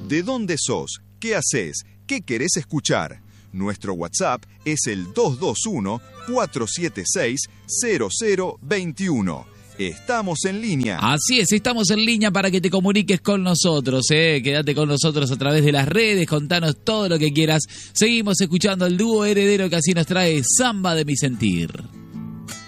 ¿De dónde sos? ¿Qué haces? ¿Qué querés escuchar? Nuestro WhatsApp es el 221-476-0021. Estamos en línea. Así es, estamos en línea para que te comuniques con nosotros, Quédate con nosotros a través de las redes, contanos todo lo que quieras. Seguimos escuchando el dúo heredero que así nos trae Samba de mi sentir.